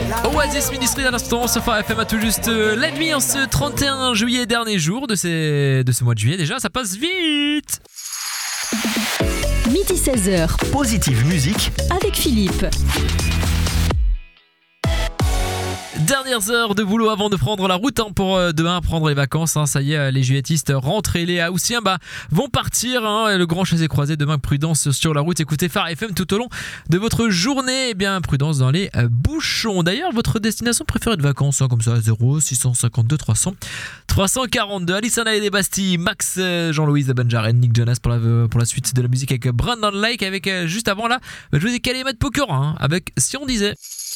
Oasis Ministry à l'instant, sur Phare FM à tout juste la nuit en ce 31 juillet, dernier jour de ce mois de juillet déjà, ça passe vite. Midi 16h. Positive Musique avec Philippe. Dernières heures de boulot avant de prendre la route pour demain prendre les vacances. Ça y est, les juilletistes rentrent et les Haussiens vont partir. Le grand chassé-croisé demain, prudence sur la route. Écoutez Phare FM tout au long de votre journée. Prudence dans les bouchons. D'ailleurs, votre destination préférée de vacances, comme ça, 0 652 300 342. Alissana et des Bastilles, Max, Jean-Louis Benjaren, Nick Jonas pour la suite de la musique avec Brandon Lake. Avec juste avant là, je vous ai calé Matt Pokora avec Si on disait.